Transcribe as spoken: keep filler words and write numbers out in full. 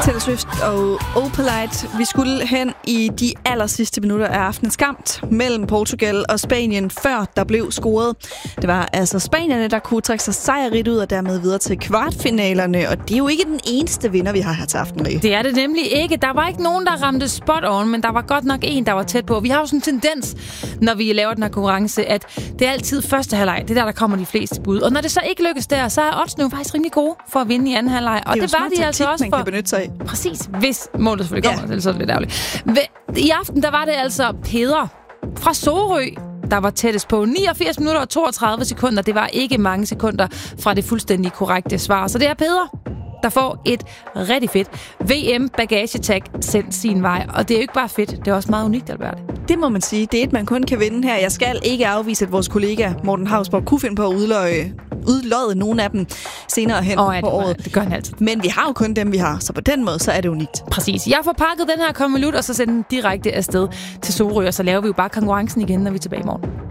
Taylor Swift og Opalite. Vi skulle hen i de aller sidste minutter af aftenens kamp mellem Portugal og Spanien, før der blev scoret. Det var altså spanierne, der kunne trække sig sejrigt ud og dermed videre til kvartfinalerne. Og det er jo ikke den eneste vinder, vi har her til aften, Marie. Det er det nemlig ikke. Der var ikke nogen, der ramte spot on, men der var godt nok en, der var tæt på. Vi har jo sådan en tendens, når vi laver den her konkurrence, at det er altid første halvleg. Det er der, der kommer de fleste bud. Og når det så ikke lykkes der, så er oddsene jo faktisk rimelig gode for at vinde i anden halvleg. Og det, det var de taktik, altså også man for... kan benytte sig af. Præcis, hvis målet selvfølgelig kommer, ja. Så er det lidt ærgerligt. I aften, der var det altså Peder fra Sorø, der var tættest på. niogfirs minutter og toogtredive sekunder. Det var ikke mange sekunder fra det fuldstændig korrekte svar. Så det er Peder, der får et rigtig fedt V M-bagagetag sendt sin vej. Og det er jo ikke bare fedt, det er også meget unikt, Albert. Det må man sige. Det er et, man kun kan vinde her. Jeg skal ikke afvise, at vores kollega Morten Hausborg kunne finde på at udløje, udløje nogle af dem senere hen oh, ja, på året. Det gør han altid. Men vi har jo kun dem, vi har. Så på den måde, så er det unikt. Præcis. Jeg får pakket den her konvolut, og så sender den direkte afsted til Sorø, og så laver vi jo bare konkurrencen igen, når vi er tilbage i morgen.